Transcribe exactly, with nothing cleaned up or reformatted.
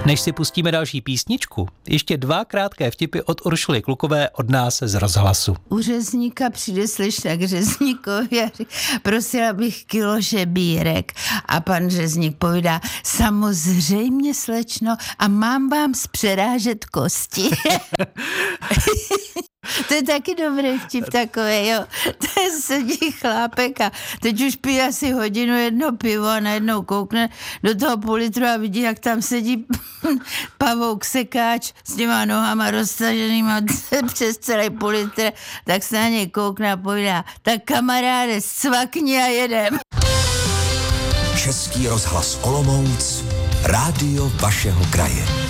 Než si pustíme další písničku, ještě dva krátké vtipy od Uršuly Klukové od nás z rozhlasu. U řezníka přijde slečna k řezníkovi a říká, prosila bych kilo žebírek. A pan řezník povídá, samozřejmě slečno, a mám vám zpřerážet kosti. To je taky dobrý vtip takový, jo. To je sedí chlápek a teď už pije asi hodinu jedno pivo a najednou koukne do toho půl litru a vidí, jak tam sedí pavouk sekáč s těma nohama roztaženýma přes celý půl litr, tak se na něj koukne a povídá, tak kamaráde, scvakni a jedem. Český rozhlas Olomouc, rádio vašeho kraje.